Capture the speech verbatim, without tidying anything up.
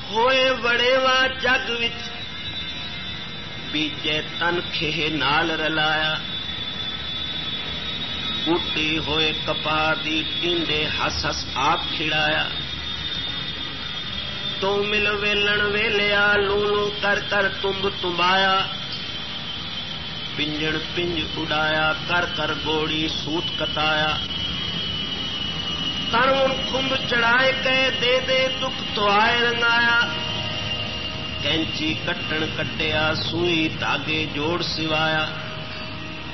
होए वड़ेवा जग विच बीजे तन खेह नाल रलाया बूटी होए कपा दी टींडे हस हस आप खिड़ाया तो मिल वेलन वेलिया लूलू कर कर तुम्ब तुम्बाया पिंजण पिंज उड़ाया कर कर गोड़ी सूत कताया तन उन खुंब चढ़ाए कहे दे दे दुख तो आए रंगाया कैंची कट्टन कटिया सुई धागे जोड़ सिवाया